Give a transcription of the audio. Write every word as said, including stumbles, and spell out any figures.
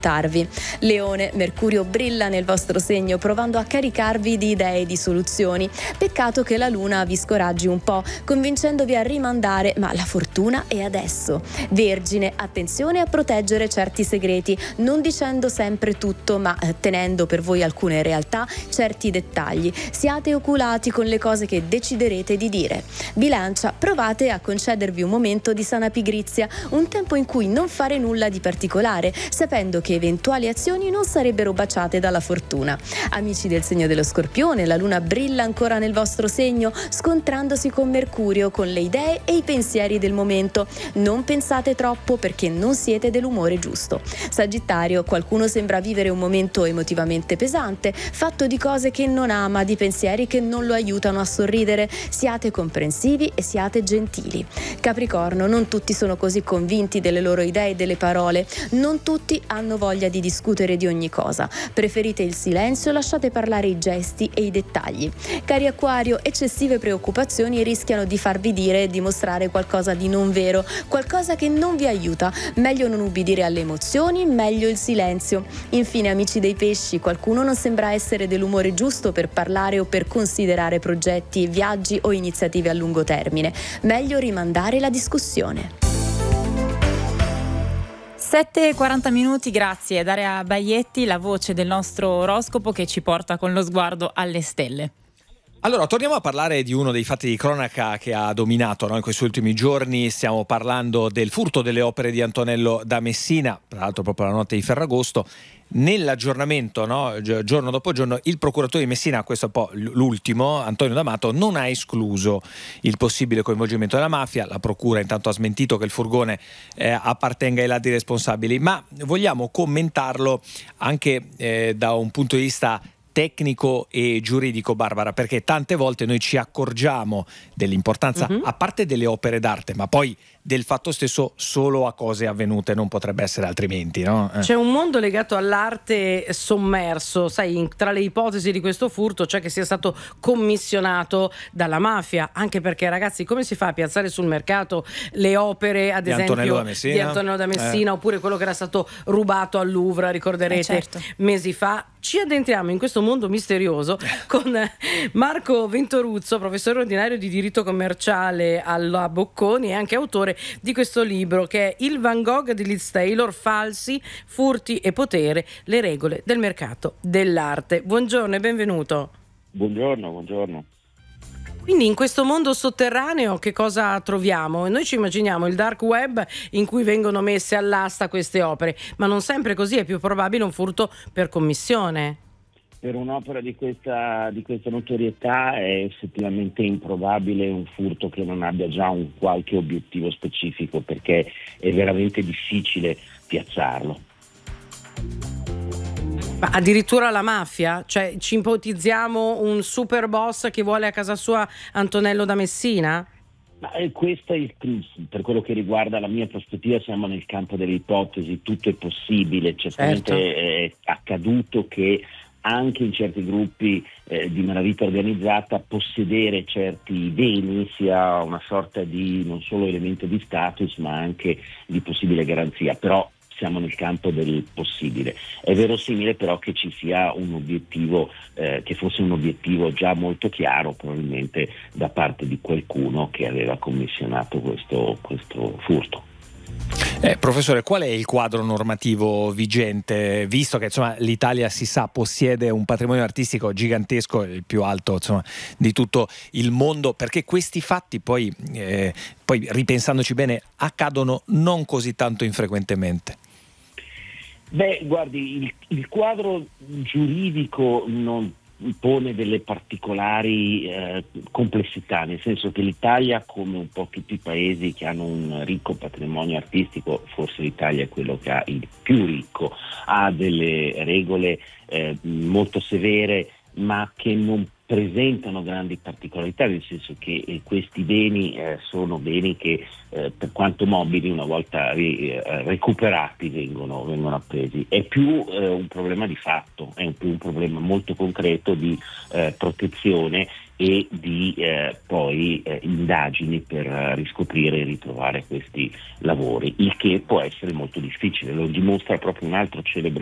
Leone, Mercurio brilla nel vostro segno provando a caricarvi di idee e di soluzioni. Peccato che la Luna vi scoraggi un po', convincendovi a rimandare, ma la fortuna è adesso. Vergine, attenzione a proteggere certi segreti, non dicendo sempre tutto, ma tenendo per voi alcune realtà, certi dettagli. Siate oculati con le cose che deciderete di dire. Bilancia, provate a concedervi un momento di sana pigrizia, un tempo in cui non fare nulla di particolare, sapendo che eventuali azioni non sarebbero baciate dalla fortuna. Amici del segno dello Scorpione, la Luna brilla ancora nel vostro segno, scontrandosi con Mercurio, con le idee e i pensieri del momento. Non pensate troppo perché non siete dell'umore giusto. Sagittario, qualcuno sembra vivere un momento emotivamente pesante, fatto di cose che non ama, di pensieri che non lo aiutano a sorridere. Siate comprensivi e siate gentili. Capricorno, non tutti sono così convinti delle loro idee e delle parole, non tutti hanno voglia di discutere di ogni cosa. Preferite il silenzio, lasciate parlare i gesti e i dettagli. Cari Acquario, eccessive preoccupazioni rischiano di farvi dire e dimostrare qualcosa di non vero, qualcosa che non vi aiuta. Meglio non ubbidire alle emozioni, meglio il silenzio. Infine, amici dei Pesci, qualcuno non sembra essere dell'umore giusto per parlare o per considerare progetti, viaggi o iniziative a lungo termine. Meglio rimandare la discussione. sette e quaranta minuti, grazie Daria Baietti, la voce del nostro oroscopo che ci porta con lo sguardo alle stelle. Allora, torniamo a parlare di uno dei fatti di cronaca che ha dominato, no, in questi ultimi giorni. Stiamo parlando del furto delle opere di Antonello da Messina, tra l'altro proprio la notte di Ferragosto. Nell'aggiornamento, no, giorno dopo giorno, il procuratore di Messina, questo è un po' l'ultimo, Antonio D'Amato, non ha escluso il possibile coinvolgimento della mafia. La procura intanto ha smentito che il furgone eh, appartenga ai ladri responsabili, ma vogliamo commentarlo anche eh, da un punto di vista tecnico e giuridico, Barbara, perché tante volte noi ci accorgiamo dell'importanza, uh-huh. a parte delle opere d'arte, ma poi del fatto stesso solo a cose avvenute, non potrebbe essere altrimenti, no? Eh. C'è un mondo legato all'arte sommerso, sai, in, tra le ipotesi di questo furto c'è che sia stato commissionato dalla mafia, anche perché, ragazzi, come si fa a piazzare sul mercato le opere, ad di esempio Antonello da Messina, di Antonello da Messina, eh. oppure quello che era stato rubato al Louvre, ricorderete, eh certo. mesi fa. Ci addentriamo in questo mondo misterioso con Marco Ventoruzzo, professore ordinario di diritto commerciale alla Bocconi e anche autore di questo libro che è Il Van Gogh di Liz Taylor, falsi, furti e potere, le regole del mercato dell'arte. Buongiorno e benvenuto. Buongiorno, buongiorno. Quindi in questo mondo sotterraneo che cosa troviamo? Noi ci immaginiamo il dark web in cui vengono messe all'asta queste opere, ma non sempre così, è più probabile un furto per commissione. Per un'opera di questa, di questa notorietà è effettivamente improbabile un furto che non abbia già un qualche obiettivo specifico, perché è veramente difficile piazzarlo. Ma addirittura la mafia? Cioè ci ipotizziamo un super boss che vuole a casa sua Antonello da Messina? Ma eh, questa è, per quello che riguarda la mia prospettiva, siamo nel campo delle ipotesi, tutto è possibile. Certamente certo. È accaduto che anche in certi gruppi eh, di malavita organizzata possedere certi beni sia una sorta di non solo elemento di status ma anche di possibile garanzia, però siamo nel campo del possibile. È verosimile però che ci sia un obiettivo, eh, che fosse un obiettivo già molto chiaro, probabilmente da parte di qualcuno che aveva commissionato questo, questo furto. Eh, professore, qual è il quadro normativo vigente, visto che insomma l'Italia, si sa, possiede un patrimonio artistico gigantesco, il più alto insomma di tutto il mondo, perché questi fatti poi, eh, poi ripensandoci bene, accadono non così tanto infrequentemente? Beh, guardi, il, il quadro giuridico non pone delle particolari eh, complessità, nel senso che l'Italia, come un po' tutti i paesi che hanno un ricco patrimonio artistico, forse l'Italia è quello che ha il più ricco, ha delle regole eh, molto severe ma che non presentano grandi particolarità, nel senso che eh, questi beni eh, sono beni che eh, per quanto mobili una volta ri, eh, recuperati vengono, vengono appesi. È più eh, un problema di fatto, è un, più un problema molto concreto di eh, protezione e di eh, poi eh, indagini per eh, riscoprire e ritrovare questi lavori, il che può essere molto difficile. Lo dimostra proprio un altro celebre